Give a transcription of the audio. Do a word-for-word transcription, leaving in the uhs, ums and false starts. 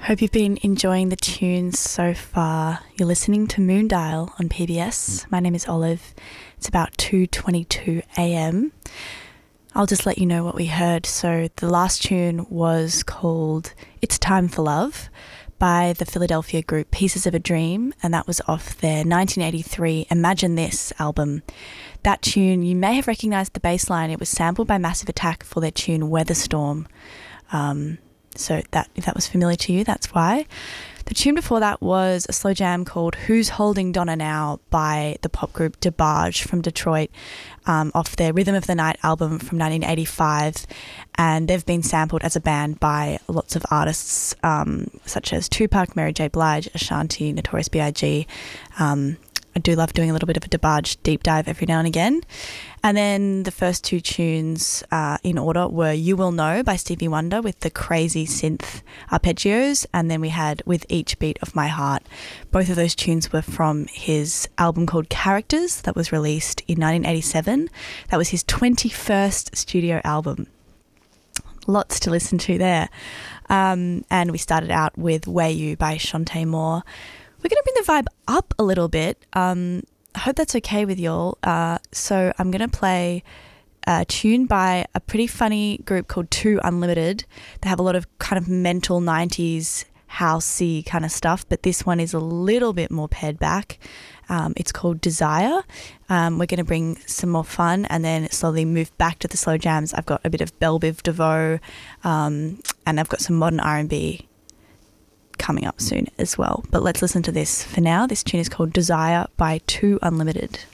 Hope you've been enjoying the tunes so far. You're listening to Moondial on P B S. My name is Olive. It's about two twenty-two a.m. I'll just let you know what we heard. So the last tune was called It's Time for Love by the Philadelphia group Pieces of a Dream, and that was off their nineteen eighty-three Imagine This album. That tune, you may have recognised the bass line. It was sampled by Massive Attack for their tune Weatherstorm. Um, so that if that was familiar to you, that's why. The tune before that was a slow jam called Who's Holding Donna Now by the pop group DeBarge from Detroit, um, off their Rhythm of the Night album from nineteen eighty-five, and they've been sampled as a band by lots of artists um, such as Tupac, Mary J. Blige, Ashanti, Notorious B I G. Um, I do love doing a little bit of a DeBarge deep dive every now and again. And then the first two tunes uh, in order were You Will Know by Stevie Wonder with the crazy synth arpeggios, and then we had With Each Beat of My Heart. Both of those tunes were from his album called Characters that was released in nineteen eighty-seven. That was his twenty-first studio album. Lots to listen to there. Um, and we started out with Way You by Shantae Moore. We're going to bring the vibe up a little bit. Um, I hope that's okay with y'all. Uh, so I'm going to play a tune by a pretty funny group called Two Unlimited. They have a lot of kind of mental nineties housey kind of stuff, but this one is a little bit more pared back. Um, it's called Desire. Um, we're going to bring some more fun and then slowly move back to the slow jams. I've got a bit of Belle Biv DeVoe um, and I've got some modern R and B coming up soon as well. But let's listen to this for now. This tune is called Desire by Two Unlimited.